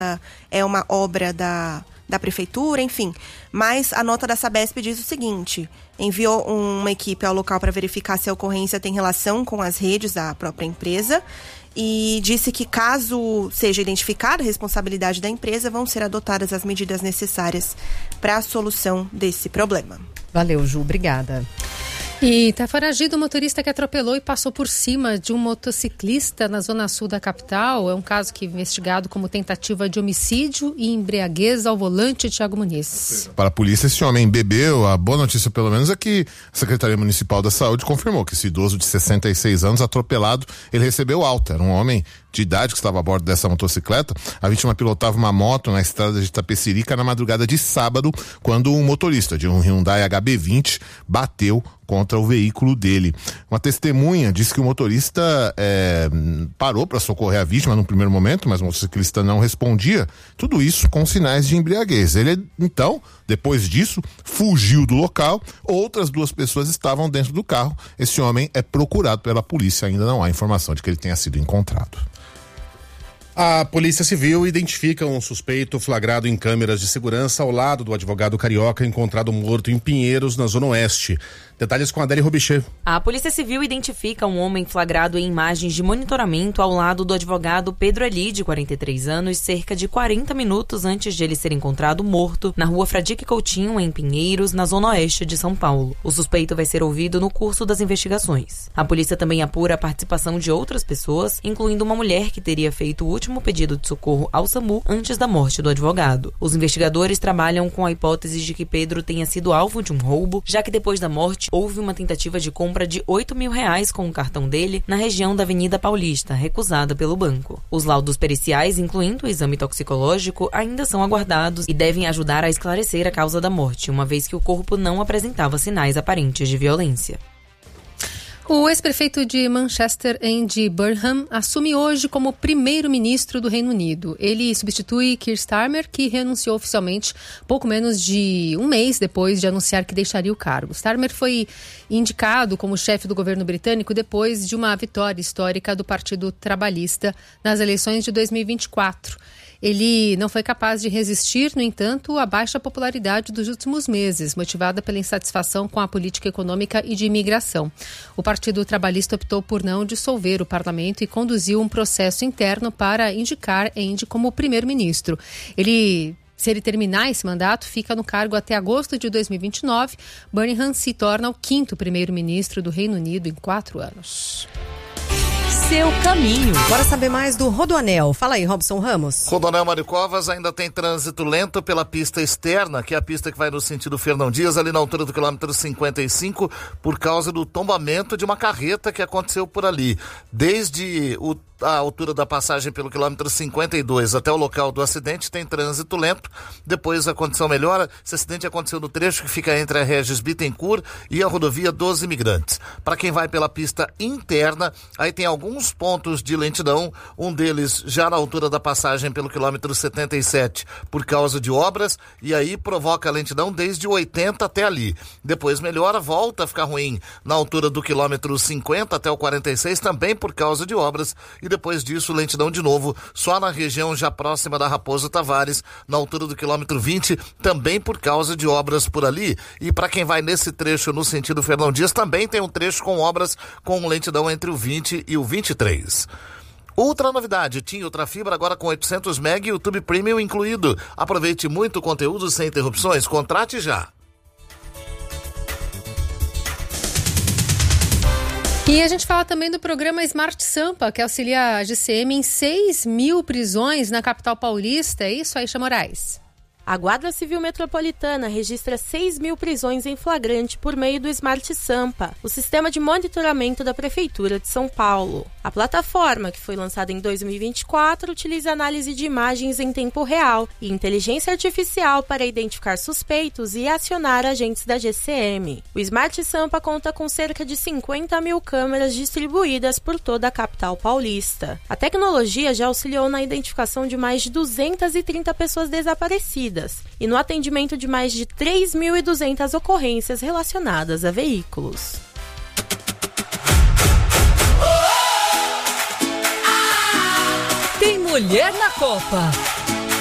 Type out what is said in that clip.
é uma obra da prefeitura, enfim. Mas a nota da Sabesp diz o seguinte: enviou uma equipe ao local para verificar se a ocorrência tem relação com as redes da própria empresa e disse que, caso seja identificada a responsabilidade da empresa, vão ser adotadas as medidas necessárias para a solução desse problema. Valeu, Ju, obrigada. E tá foragido o motorista que atropelou e passou por cima de um motociclista na zona sul da capital. É um caso que é investigado como tentativa de homicídio e embriaguez ao volante. Thiago Muniz. Para a polícia, esse homem bebeu. A boa notícia, pelo menos, é que a Secretaria Municipal da Saúde confirmou que esse idoso de 66 anos atropelado, ele recebeu alta. Era um homem de idade que estava a bordo dessa motocicleta. A vítima pilotava uma moto na estrada de Tapecerica na madrugada de sábado, quando um motorista de um Hyundai HB20 bateu contra o veículo dele. Uma testemunha disse que o motorista parou para socorrer a vítima no primeiro momento, mas o motociclista não respondia. Tudo isso com sinais de embriaguez. Ele, então, depois disso, fugiu do local. Outras 2 pessoas estavam dentro do carro. Esse homem é procurado pela polícia. Ainda não há informação de que ele tenha sido encontrado. A Polícia Civil identifica um suspeito flagrado em câmeras de segurança ao lado do advogado carioca encontrado morto em Pinheiros, na Zona Oeste. Detalhes com a Adélia Robichê. A Polícia Civil identifica um homem flagrado em imagens de monitoramento ao lado do advogado Pedro Eli, de 43 anos, cerca de 40 minutos antes de ele ser encontrado morto na rua Fradique Coutinho, em Pinheiros, na Zona Oeste de São Paulo. O suspeito vai ser ouvido no curso das investigações. A polícia também apura a participação de outras pessoas, incluindo uma mulher que teria feito o último pedido de socorro ao SAMU antes da morte do advogado. Os investigadores trabalham com a hipótese de que Pedro tenha sido alvo de um roubo, já que depois da morte houve uma tentativa de compra de R$8 mil com o cartão dele na região da Avenida Paulista, recusada pelo banco. Os laudos periciais, incluindo o exame toxicológico, ainda são aguardados e devem ajudar a esclarecer a causa da morte, uma vez que o corpo não apresentava sinais aparentes de violência. O ex-prefeito de Manchester, Andy Burnham, assume hoje como primeiro-ministro do Reino Unido. Ele substitui Keir Starmer, que renunciou oficialmente pouco menos de um mês depois de anunciar que deixaria o cargo. Starmer foi indicado como chefe do governo britânico depois de uma vitória histórica do Partido Trabalhista nas eleições de 2024. Ele não foi capaz de resistir, no entanto, à baixa popularidade dos últimos meses, motivada pela insatisfação com a política econômica e de imigração. O Partido Trabalhista optou por não dissolver o parlamento e conduziu um processo interno para indicar Andy como primeiro-ministro. Se ele terminar esse mandato, fica no cargo até agosto de 2029. Burnham se torna o 5º primeiro-ministro do Reino Unido em 4 anos. Seu caminho. Bora saber mais do Rodoanel. Fala aí, Robson Ramos. Rodoanel Mário Covas ainda tem trânsito lento pela pista externa, que é a pista que vai no sentido Fernão Dias, ali na altura do quilômetro 55, por causa do tombamento de uma carreta que aconteceu por ali. Desde a altura da passagem pelo quilômetro 52 até o local do acidente tem trânsito lento. Depois a condição melhora. Esse acidente aconteceu no trecho que fica entre a Regis Bittencourt e a rodovia dos Imigrantes. Para quem vai pela pista interna, aí tem alguns pontos de lentidão, um deles já na altura da passagem pelo quilômetro 77 por causa de obras, e aí provoca lentidão desde 80 até ali. Depois melhora, volta a ficar ruim na altura do quilômetro 50 até o 46, também por causa de obras, e depois disso lentidão de novo, só na região já próxima da Raposo Tavares, na altura do quilômetro 20, também por causa de obras por ali. E para quem vai nesse trecho no sentido Fernão Dias, também tem um trecho com obras com lentidão entre o 20 e o 23. Outra novidade, TIM Ultrafibra agora com 800 MB e YouTube Premium incluído. Aproveite muito conteúdo sem interrupções, contrate já. E a gente fala também do programa Smart Sampa, que auxilia a GCM em 6 mil prisões na capital paulista. É isso, Aisha Moraes? A Guarda Civil Metropolitana registra 6 mil prisões em flagrante por meio do Smart Sampa, o sistema de monitoramento da Prefeitura de São Paulo. A plataforma, que foi lançada em 2024, utiliza análise de imagens em tempo real e inteligência artificial para identificar suspeitos e acionar agentes da GCM. O Smart Sampa conta com cerca de 50 mil câmeras distribuídas por toda a capital paulista. A tecnologia já auxiliou na identificação de mais de 230 pessoas desaparecidas e no atendimento de mais de 3.200 ocorrências relacionadas a veículos. Tem mulher na Copa.